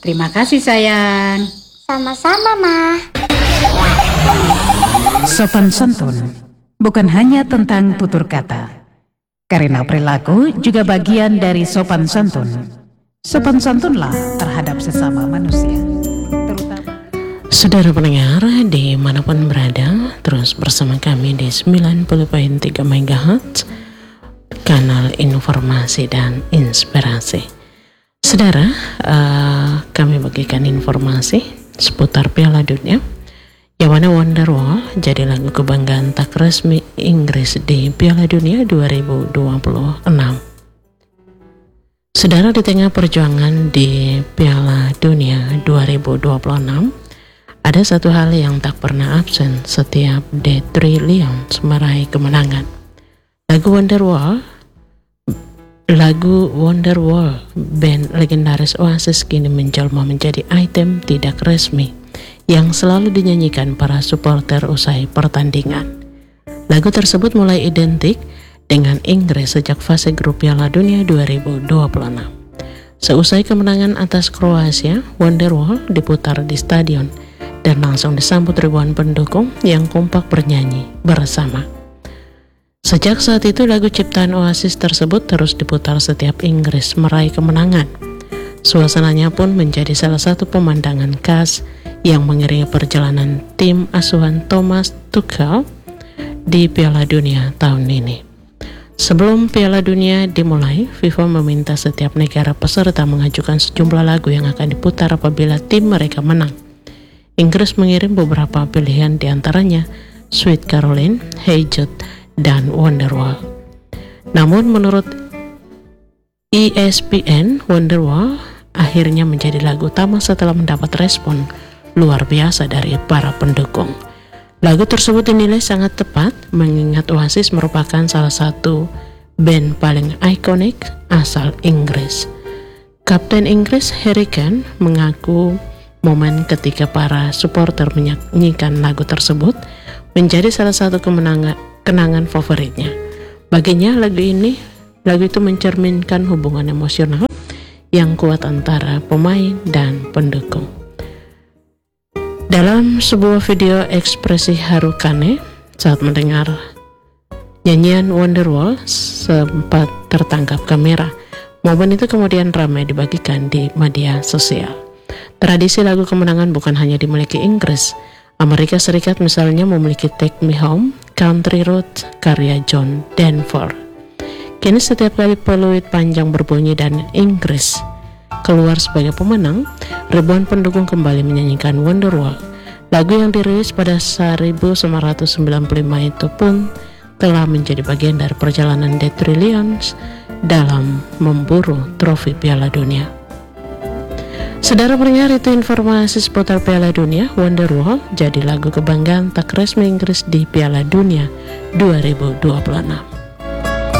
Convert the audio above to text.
Terima kasih sayang. Sama-sama, Ma. Sopan santun bukan hanya tentang tutur kata, karena perilaku juga bagian dari sopan santun. Sopan santunlah terhadap sesama manusia, terutama. Saudara pendengar dimanapun berada, terus bersama kami di 90.3 MHz, kanal informasi dan inspirasi. Saudara, kami bagikan informasi seputar Piala Dunia, yang mana Wonderwall jadi lagu kebanggaan tak resmi Inggris di Piala Dunia 2026. Saudara, di tengah perjuangan di Piala Dunia 2026, ada satu hal yang tak pernah absen setiap The Three Lions meraih kemenangan. Lagu Wonderwall, band legendaris Oasis, kini menjelma menjadi item tidak resmi yang selalu dinyanyikan para supporter usai pertandingan. Lagu tersebut mulai identik dengan Inggris sejak fase grup Piala Dunia 2026. Seusai kemenangan atas Kroasia, Wonderwall diputar di stadion dan langsung disambut ribuan pendukung yang kompak bernyanyi bersama. Sejak saat itu, lagu ciptaan Oasis tersebut terus diputar setiap Inggris meraih kemenangan. Suasananya pun menjadi salah satu pemandangan khas yang mengiringi perjalanan tim asuhan Thomas Tuchel di Piala Dunia tahun ini. Sebelum Piala Dunia dimulai, FIFA meminta setiap negara peserta mengajukan sejumlah lagu yang akan diputar apabila tim mereka menang. Inggris mengirim beberapa pilihan, diantaranya Sweet Caroline, Hey Jude, dan Wonderwall. Namun menurut ESPN, Wonderwall akhirnya menjadi lagu utama setelah mendapat respon luar biasa dari para pendukung. Lagu tersebut dinilai sangat tepat mengingat Oasis merupakan salah satu band paling ikonik asal Inggris. Kapten Inggris Harry Kane mengaku momen ketika para supporter menyanyikan lagu tersebut menjadi salah satu kenangan favoritnya. Baginya lagu itu mencerminkan hubungan emosional yang kuat antara pemain dan pendukung. Dalam sebuah video, ekspresi haru Kane saat mendengar nyanyian Wonderwall sempat tertangkap kamera. Momen itu kemudian ramai dibagikan di media sosial. Tradisi lagu kemenangan bukan hanya dimiliki Inggris. Amerika Serikat misalnya memiliki Take Me Home, Country Road, karya John Denver. Kini setiap kali peluit panjang berbunyi dan Inggris keluar sebagai pemenang, ribuan pendukung kembali menyanyikan Wonderwall. Lagu yang dirilis pada 1995 itu pun telah menjadi bagian dari perjalanan The Three Lions dalam memburu trofi Piala Dunia. Saudara pendengar, itu informasi seputar Piala Dunia. Wonderwall jadi lagu kebanggaan tak resmi Inggris di Piala Dunia 2026.